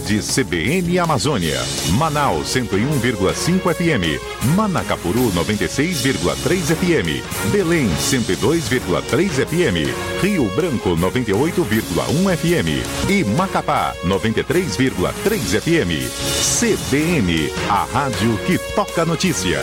Rede CBN Amazônia. Manaus 101,5 FM. Manacapuru 96,3 FM. Belém 102,3 FM. Rio Branco 98,1 FM. E Macapá 93,3 FM. CBN, a rádio que toca notícia.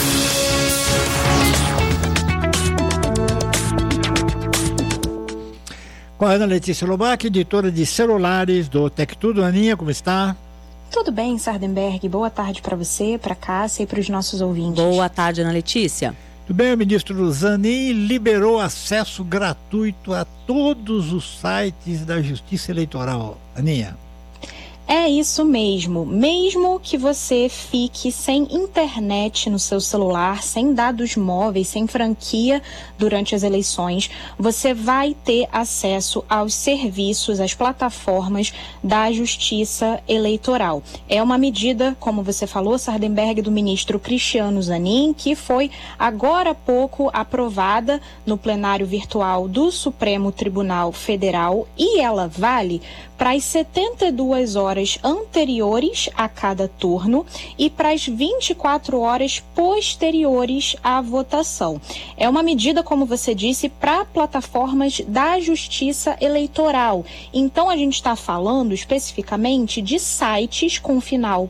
Com a Ana Letícia Lobac, editora de celulares do Tec Tudo. Aninha, como está? Tudo bem, Sardenberg. Boa tarde para você, para Cássia e para os nossos ouvintes. Boa tarde, Ana Letícia. Tudo bem, o ministro Zanin liberou acesso gratuito a todos os sites da Justiça Eleitoral. Aninha. É isso mesmo. Mesmo que você fique sem internet no seu celular, sem dados móveis, sem franquia durante as eleições, você vai ter acesso aos serviços, às plataformas da Justiça Eleitoral. É uma medida, como você falou, Sardenberg, do ministro Cristiano Zanin, que foi agora há pouco aprovada no plenário virtual do Supremo Tribunal Federal, e ela vale para as 72 horas anteriores a cada turno e para as 24 horas posteriores à votação. É uma medida, como você disse, para plataformas da Justiça Eleitoral. Então, a gente está falando especificamente de sites com final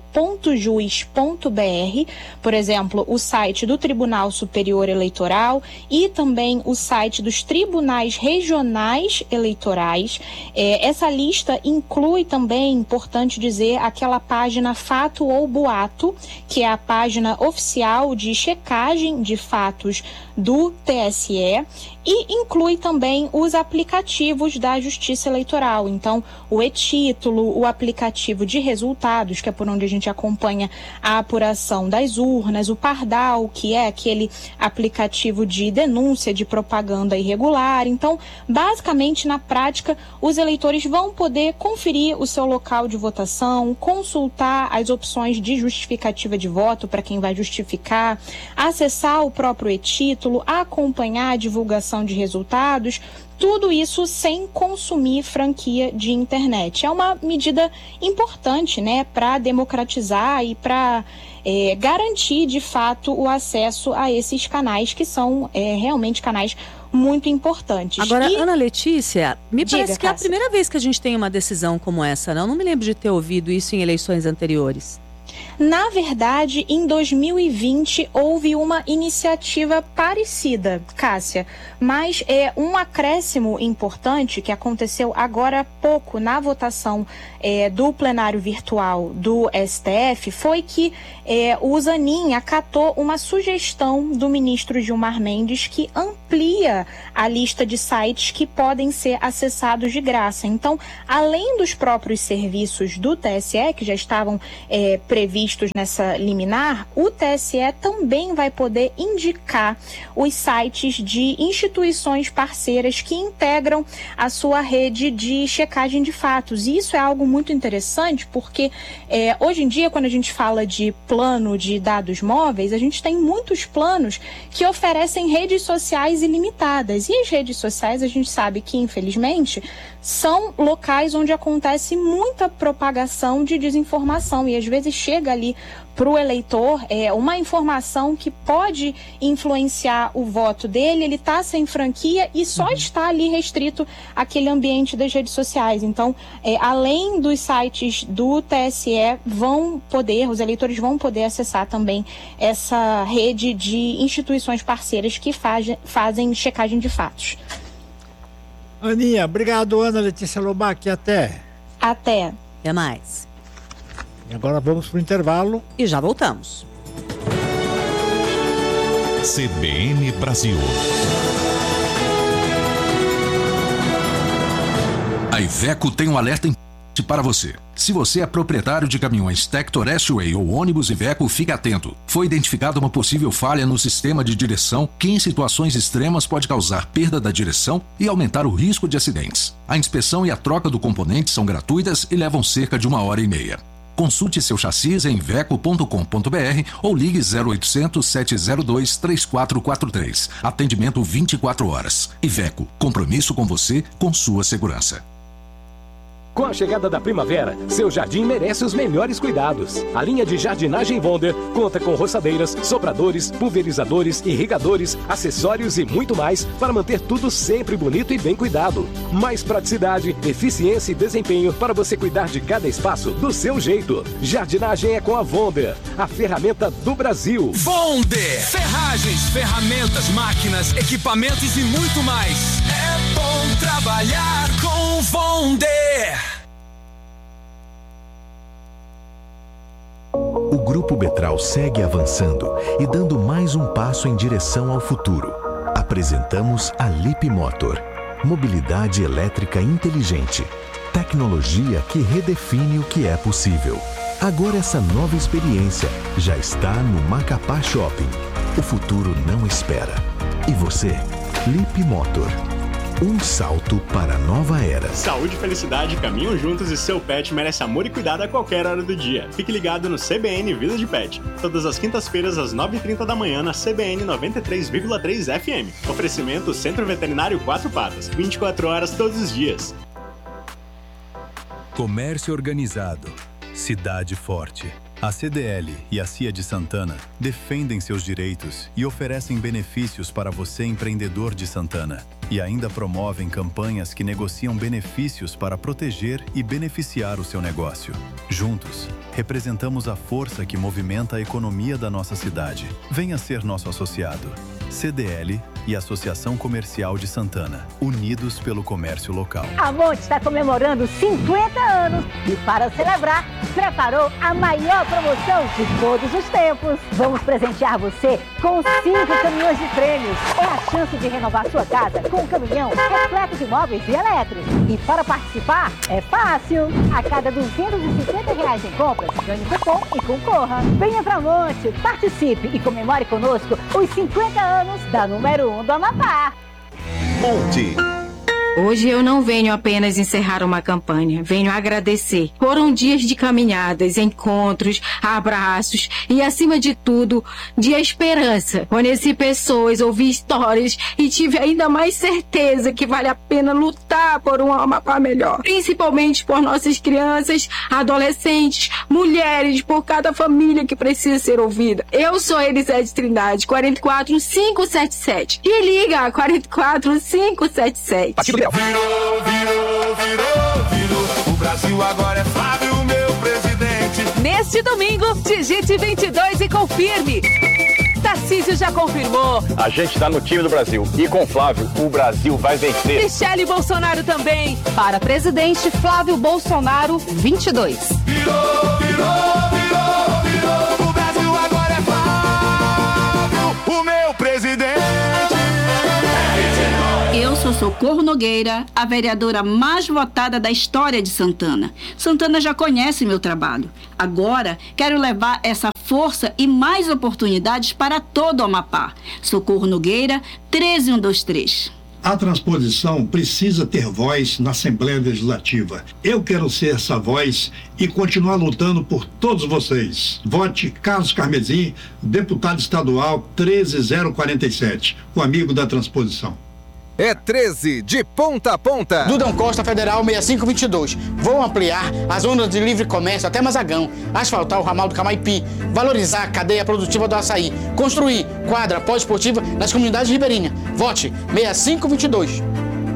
.jus.br, por exemplo, o site do Tribunal Superior Eleitoral e também o site dos Tribunais Regionais Eleitorais. Essa lista inclui também, importante dizer, aquela página Fato ou Boato, que é a página oficial de checagem de fatos do TSE, e inclui também os aplicativos da Justiça Eleitoral. Então, o e-título, o aplicativo de resultados, que é por onde a gente acompanha a apuração das urnas, o Pardal, que é aquele aplicativo de denúncia de propaganda irregular. Então, basicamente, na prática, os eleitores vão poder conferir o seu local de votação, consultar as opções de justificativa de voto para quem vai justificar, acessar o próprio e-título, acompanhar a divulgação de resultados, tudo isso sem consumir franquia de internet. É uma medida importante, né, para democratizar e para garantir, de fato, o acesso a esses canais que são realmente canais muito importantes. Agora, Ana Letícia, me parece que é a Cássia. primeira vez que a gente tem uma decisão como essa, não? Não me lembro de ter ouvido isso em eleições anteriores. Na verdade, em 2020 houve uma iniciativa parecida, Cássia, mas um acréscimo importante que aconteceu agora há pouco na votação do plenário virtual do STF foi que o Zanin acatou uma sugestão do ministro Gilmar Mendes que amplia a lista de sites que podem ser acessados de graça. Então, além dos próprios serviços do TSE, que já estavam previstos nessa liminar, o TSE também vai poder indicar os sites de instituições parceiras que integram a sua rede de checagem de fatos. E isso é algo muito interessante porque hoje em dia, quando a gente fala de plano de dados móveis, a gente tem muitos planos que oferecem redes sociais ilimitadas. E as redes sociais, a gente sabe que, infelizmente, são locais onde acontece muita propagação de desinformação e às vezes chega ali para o eleitor uma informação que pode influenciar o voto dele, ele está sem franquia e só está ali restrito àquele ambiente das redes sociais. Então, além dos sites do TSE, os eleitores vão poder acessar também essa rede de instituições parceiras que fazem checagem de fatos. Aninha, obrigado, Ana Letícia Lobac, até. Até mais. E agora vamos para o intervalo. E já voltamos. CBN Brasil. A Iveco tem um alerta para você. Se você é proprietário de caminhões Tector S-Way ou ônibus Iveco, fique atento. Foi identificada uma possível falha no sistema de direção que em situações extremas pode causar perda da direção e aumentar o risco de acidentes. A inspeção e a troca do componente são gratuitas e levam cerca de 1h30. Consulte seu chassi em iveco.com.br ou ligue 0800 702 3443. Atendimento 24 horas. Iveco, compromisso com você, com sua segurança. Com a chegada da primavera, seu jardim merece os melhores cuidados. A linha de jardinagem Wonder conta com roçadeiras, sopradores, pulverizadores, irrigadores, acessórios e muito mais para manter tudo sempre bonito e bem cuidado. Mais praticidade, eficiência e desempenho para você cuidar de cada espaço do seu jeito. Jardinagem é com a Wonder, a ferramenta do Brasil. Wonder! Ferragens, ferramentas, máquinas, equipamentos e muito mais. É bom trabalhar com Wonder! O Grupo Betral segue avançando e dando mais um passo em direção ao futuro. Apresentamos a Lip Motor, mobilidade elétrica inteligente, tecnologia que redefine o que é possível. Agora essa nova experiência já está no Macapá Shopping. O futuro não espera. E você? Lip Motor. Um salto para a nova era. Saúde e felicidade caminham juntos e seu pet merece amor e cuidado a qualquer hora do dia. Fique ligado no CBN Vida de Pet. Todas as quintas-feiras às 9h30 da manhã na CBN 93,3 FM. Oferecimento Centro Veterinário Quatro Patas. 24 horas todos os dias. Comércio organizado. Cidade forte. A CDL e a CIA de Santana defendem seus direitos e oferecem benefícios para você, empreendedor de Santana. E ainda promovem campanhas que negociam benefícios para proteger e beneficiar o seu negócio. Juntos, representamos a força que movimenta a economia da nossa cidade. Venha ser nosso associado. CDL e Associação Comercial de Santana, unidos pelo comércio local. A Monte está comemorando 50 anos e, para celebrar, preparou a maior promoção de todos os tempos. Vamos presentear você com 5 caminhões de prêmios. É a chance de renovar sua casa com um caminhão repleto de móveis e elétricos. E para participar, é fácil. A cada R$250 em compras, ganhe cupom e concorra. Venha pra Monte, participe e comemore conosco os 50 anos da número 1 do Amapá. Monte. Hoje eu não venho apenas encerrar uma campanha, venho agradecer. Foram dias de caminhadas, encontros, abraços e, acima de tudo, de esperança. Conheci pessoas, ouvi histórias e tive ainda mais certeza que vale a pena lutar por um Amapá melhor. Principalmente por nossas crianças, adolescentes, mulheres, por cada família que precisa ser ouvida. Eu sou Elisete Trindade, 44577. E liga, 44577. Virou. O Brasil agora é Flávio, meu presidente. Neste domingo, digite 22 e confirme. Tarcísio já confirmou. A gente tá no time do Brasil. E com Flávio, o Brasil vai vencer. Michele Bolsonaro também. Para presidente, Flávio Bolsonaro, 22. Virou. O Brasil agora é Flávio, o meu presidente. Eu sou Socorro Nogueira, a vereadora mais votada da história de Santana. Santana já conhece meu trabalho. Agora, quero levar essa força e mais oportunidades para todo o Amapá. Socorro Nogueira, 13123. A transposição precisa ter voz na Assembleia Legislativa. Eu quero ser essa voz e continuar lutando por todos vocês. Vote Carlos Carmesim, deputado estadual 13047, o amigo da transposição. É 13, de ponta a ponta. Dudão Costa, Federal 6522. Vou ampliar as zonas de livre comércio até Mazagão, asfaltar o ramal do Camaipi, valorizar a cadeia produtiva do açaí, construir quadra pós-esportiva nas comunidades ribeirinhas. Vote 6522.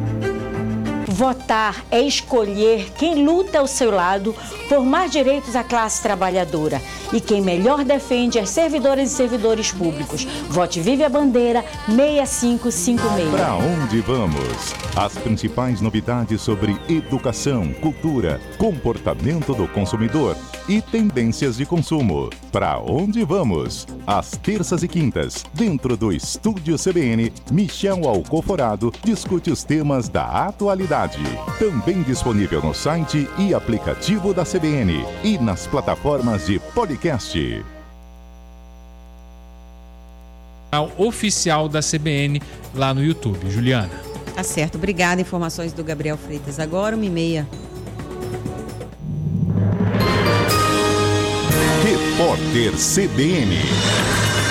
Votar é escolher quem luta ao seu lado por mais direitos à classe trabalhadora e quem melhor defende as servidoras e servidores públicos. Vote Vive a Bandeira 6556. Para onde vamos? As principais novidades sobre educação, cultura, comportamento do consumidor e tendências de consumo. Para onde vamos? Às terças e quintas, dentro do Estúdio CBN, Michel Alcoforado discute os temas da atualidade. Também disponível no site e aplicativo da CBN e nas plataformas de podcast. Oficial da CBN lá no YouTube. Juliana. Tá certo, obrigada. Informações do Gabriel Freitas agora, 1h30. Repórter CBN.